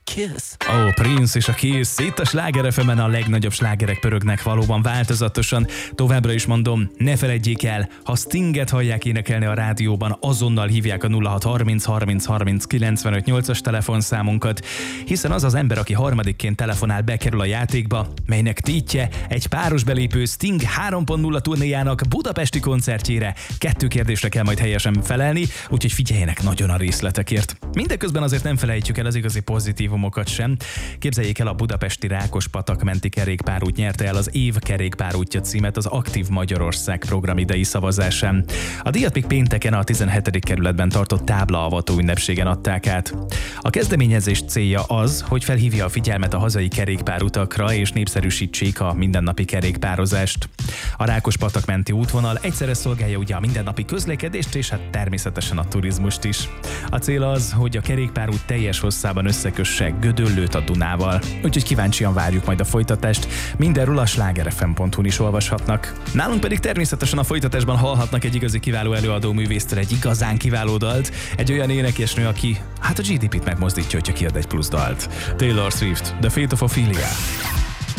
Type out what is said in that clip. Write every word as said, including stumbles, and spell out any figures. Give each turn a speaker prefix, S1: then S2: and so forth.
S1: Kiss.
S2: Ó, oh, Prince és a Kiss. Itt a Sláger ef emen a legnagyobb slágerek pörögnek valóban változatosan. Továbbra is mondom, ne feledjék el, ha Stinget hallják énekelni a rádióban, azonnal hívják a nulla hat harminc harminc harminc kilencvenöt nyolcas telefonszámunkat, hiszen az az ember, aki harmadikként telefonál, bekerül a játékba, melynek tétje egy páros belépő Sting három pont nulla turnéjának budapesti koncertjére. Kettő kérdésre kell majd helyesen felelni, úgyhogy figyeljenek nagyon a részletekért. Mindeközben azért nem felejtjük el az igazi pozitívumokat sem. Képzeljék el, a budapesti Rákospatak menti kerékpárút nyerte el az év kerékpárútja címet az Aktív Magyarország program idei szavazásán. A díjat még pénteken a tizenhetedik kerületben tartott táblaavató ünnepségen adták át. A kezdeményezés célja az, hogy felhívja a figyelmet a hazai kerékpárutakra és népszerűsítsék a mindennapi kerékpározást. A Rákospatak menti útvonal egyszerre szolgálja ugye a mindennapi közlekedést és hát természetesen a turizmust is. A cél az, hogy a kerékpárút teljes hosszában összekösse Gödöllőt a Dunával. Úgyhogy kíváncsian várjuk majd a folytatást. Mindenről a sláger ef em pont hu-n is olvashatnak. Nálunk pedig természetesen a folytatásban hallhatnak egy igazi kiváló előadó művésztől egy igazán kiváló dalt, egy olyan énekesnő, aki hát a gé dé pét megmozdítja, hogyha kiad egy plusz dalt. Taylor Swift, The Fate of Ophelia.